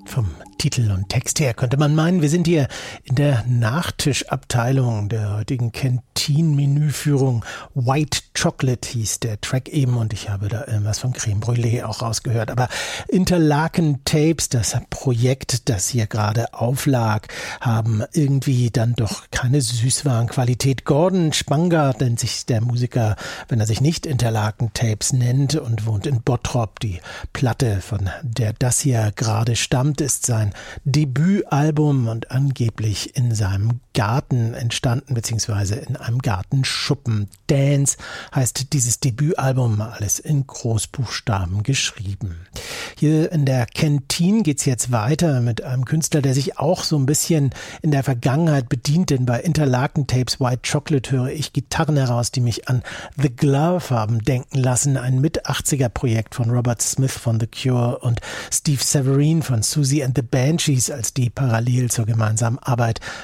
Vom Titel und Text her könnte man meinen, wir sind hier in der Nachtischabteilung der heutigen Canteen-Menüführung. White Chocolate hieß der Track eben und ich habe da irgendwas von Creme Brûlée auch rausgehört. Aber Interlaken Tapes, das Projekt, das hier gerade auflag, haben irgendwie dann doch keine Süßwarenqualität. Gordon Spangard nennt sich der Musiker, wenn er sich nicht Interlaken Tapes nennt und wohnt in Bottrop. Die Platte, von der das hier gerade stammt, ist sein Debütalbum und angeblich in seinem Garten entstanden, beziehungsweise in einem Gartenschuppen. Dance heißt dieses Debütalbum, alles in Großbuchstaben geschrieben. Hier in der Canteen geht's jetzt weiter mit einem Künstler, der sich auch so ein bisschen in der Vergangenheit bedient, denn bei Interlaken Tapes White Chocolate höre ich Gitarren heraus, die mich an The Glove haben denken lassen, ein Mit-80er-Projekt von Robert Smith von The Cure und Steve Severin von Susie and the Banshees, als die parallel zur gemeinsamen Arbeit